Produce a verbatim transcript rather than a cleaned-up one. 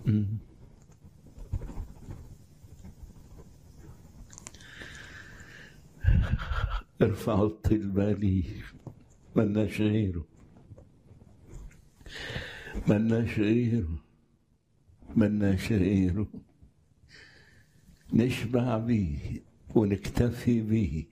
ارفع الطلبة لي، ملناش غيره، ملناش غيره، ملناش غيره، نشبع بيه ونكتفي بيه